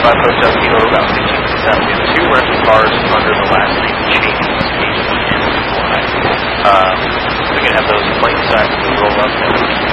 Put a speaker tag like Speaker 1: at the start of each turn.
Speaker 1: 5 foot Tuxedo, about 15 feet out. We have 2 rental cars under the last name Cheney, Cheney. We can have those plate size to roll up and